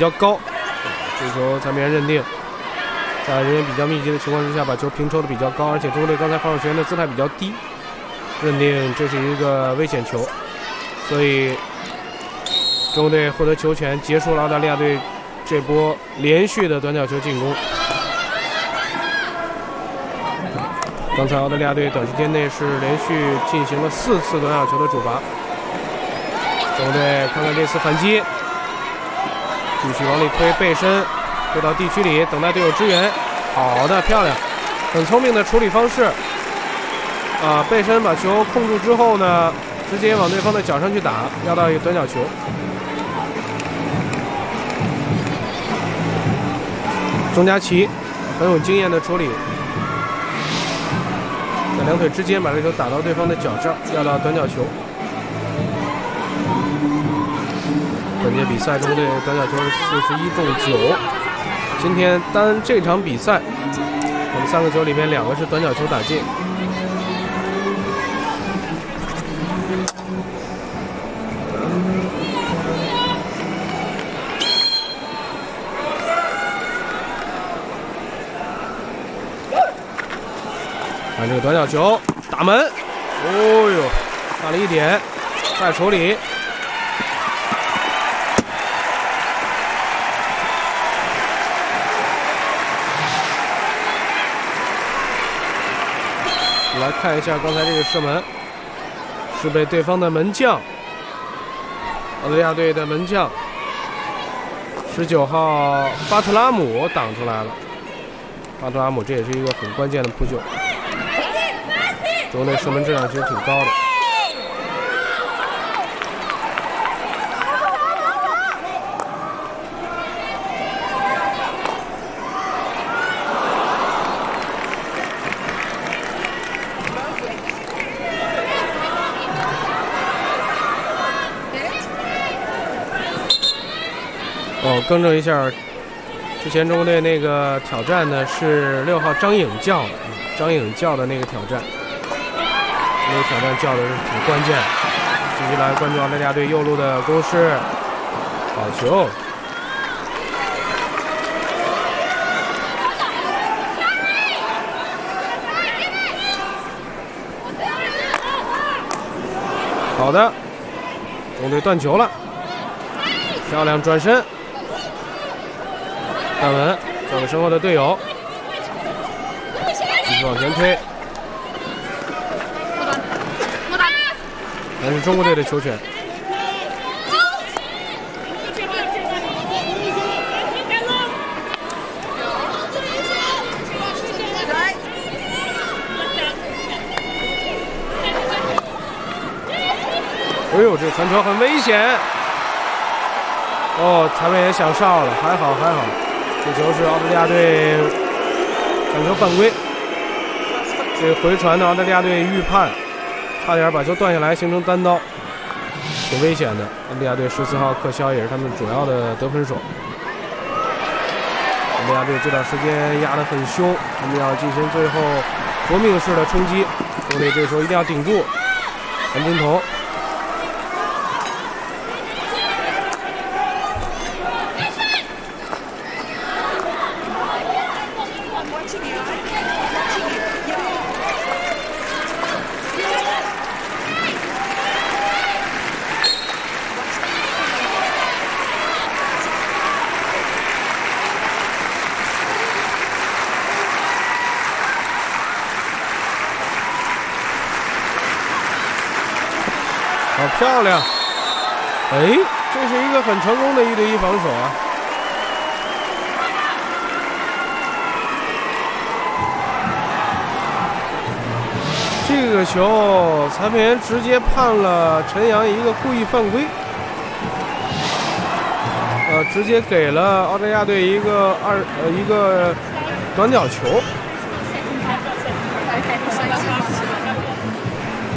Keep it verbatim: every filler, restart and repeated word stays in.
较高，这球裁判员认定，在人员比较密集的情况之下，把球平抽的比较高，而且中国队刚才防守球员的姿态比较低，认定这是一个危险球，所以中国队获得球权，结束了澳大利亚队这波连续的短角球进攻。刚才澳大利亚队短时间内是连续进行了四次短角球的主罚。中国队看看这次反击，继续往里推，背身推到地区里，等待队友支援。好的，漂亮，很聪明的处理方式。啊，背身把球控住之后呢，直接往对方的脚上去打，要到一个短角球。钟佳琪很有经验的处理，在两腿之间把这球打到对方的脚上，要到短角球。本届比赛中队短角球是四十一中九，今天单这场比赛，我们三个球里面两个是短角球打进。看这个短角球打门，哦呦，差了一点，再处理。来看一下刚才这个射门，是被对方的门将，澳大利亚队的门将十九号巴特拉姆挡出来了。巴特拉姆这也是一个很关键的扑救。中国队射门质量其实挺高的。哦，更正一下，之前中国队那个挑战呢是六号张颖叫的，张颖叫的那个挑战，那个挑战叫的是挺关键的。继续来关注澳大利亚队右路的攻势，好球！好的，中国队断球了，漂亮转身。大门交给身后的队友，继续往前推，还是中国队的球权。哎呦，这个传球很危险！哦，裁判员响哨了，还好还好。这球是澳大利亚队抢球犯规，这回传的澳大利亚队预判，差点把球断下来，形成单刀，挺危险的。澳大利亚队十四号克肖也是他们主要的得分手。澳大利亚队这段时间压得很凶，他们要进行最后夺命式的冲击，中国队这时候一定要顶住。韩金彤。好漂亮！哎，这是一个很成功的一对一防守啊！这个球裁判员直接判了陈阳一个故意犯规，呃，直接给了澳大利亚队一个二呃一个短角球。